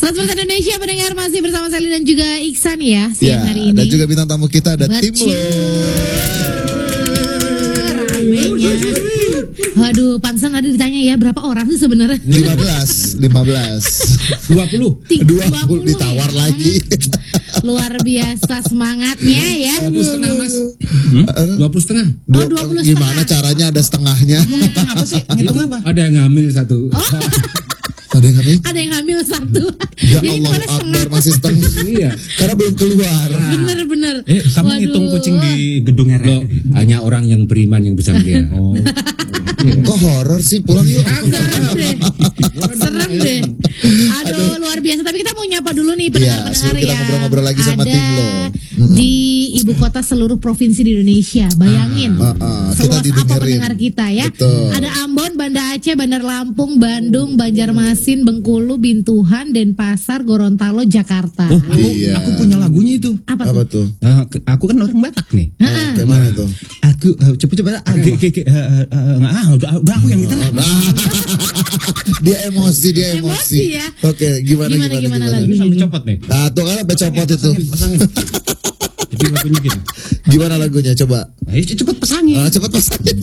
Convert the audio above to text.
Transport Indonesia pendengar masih bersama Sally dan juga Iksan ya siang hari ini. Dan juga bintang tamu kita ada Tim Lo. Ramenya. Waduh, pantesan tadi ditanya ya berapa orang sih sebenarnya? 15 20 ditawar lagi. Luar biasa semangatnya ya. 20,5 Mas. 20,5. 20,5. Gimana caranya ada setengahnya? Apa sih? Ngitung apa? Ada yang ngambil satu. Ada yang ngapain? Ada yang hamil satu. Ya Jadi Allah gimana setengah? Akbar masih setengah. Iya. Karena belum keluar. Bener-bener. Kamu Waduh. ngitung kucing di gedung Loh, hanya orang yang beriman yang bisa melihat. Oh. Kok horor sih, pulang yuk. Serem deh. Aduh, luar biasa. Tapi kita mau nyapa dulu nih Iya, pendengar-pendengar sebelum kita ya. ngobrol-ngobrol lagi sama Ada Tim Lo. di ibu kota seluruh provinsi di Indonesia. Bayangin. Kita Seluas apa didengerin. pendengar kita ya. Betul. Ada Ambon, Banda Aceh, Bandar Lampung, Bandung, Banjarmasin, Bengkulu, Bintuhan, Denpasar, Gorontalo, Jakarta. Oh, Iya. aku punya lagunya itu. Apa Apa tuh? tuh? Aku kan orang Batak nih. Kayak mana tuh? Aku coba udah aku yang minta. Dia emosi. Emosi ya. Oke, gimana? Gimana lagunya? Sampai copot nih. Nah, tuh kan ada copot itu. Pasangin. Jadi lagunya gini. Gimana lagunya? Coba. Ayo cepet pasangin. Cepet pasangin.